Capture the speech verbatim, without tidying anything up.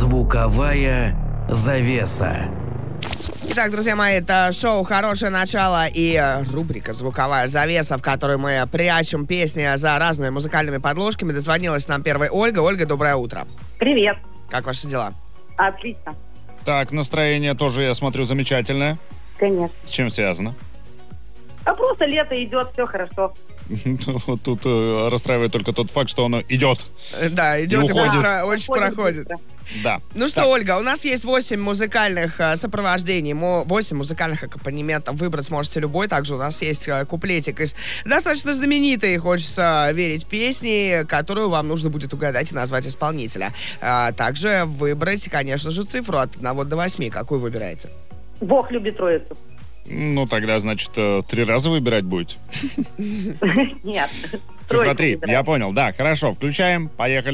Звуковая завеса. Итак, друзья мои, это шоу «Хорошее начало» и э, рубрика «Звуковая завеса», в которой мы прячем песни за разными музыкальными подложками. Дозвонилась нам первая Ольга. Ольга, доброе утро. Привет. Как ваши дела? Отлично. Так, настроение тоже, я смотрю, замечательное. Конечно. С чем связано? А просто лето идет, все хорошо. Вот тут э, расстраивает только тот факт, что оно идет. Э, Да, идет и, уходит. быстро, очень Проходит проходит. быстро. Да. Ну что, Так, Ольга, у нас есть восемь музыкальных э, сопровождений, мо- восемь музыкальных аккомпанементов. Выбрать сможете любой. Также у нас есть э, куплетик из достаточно знаменитой, хочется верить, песни, которую вам нужно будет угадать и назвать исполнителя. А также выбрать, конечно же, цифру от одного до восьми. Какую выбираете? Бог любит троицу. Ну, тогда, значит, э, три раза выбирать будете. Нет. Цифра Троицу три. выбирай. Я понял. Да, хорошо. Включаем. Поехали.